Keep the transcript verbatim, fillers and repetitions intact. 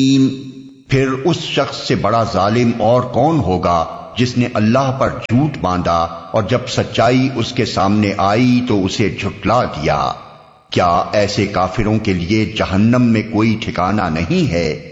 फिर उस शख्स से बड़ा जालिम और कौन होगा जिसने अल्लाह पर झूठ बांधा और जब सच्चाई उसके सामने आई तो उसे झुठला दिया। क्या ऐसे काफिरों के लिए जहन्नम में कोई ठिकाना नहीं है?